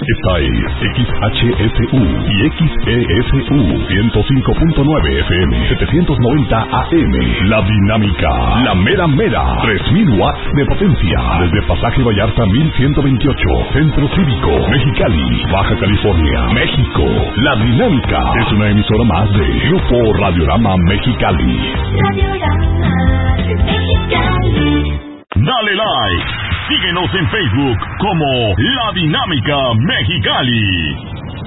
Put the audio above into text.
Esta es XHSU y XESU 105.9 FM 790 AM. La Dinámica, la mera mera, 3000 watts de potencia. Desde Pasaje Vallarta 1128, Centro Cívico, Mexicali, Baja California, México. La Dinámica es una emisora más de Grupo Radiorama Mexicali. Radiorama Mexicali. Dale like. Síguenos en Facebook como La Dinámica Mexicali.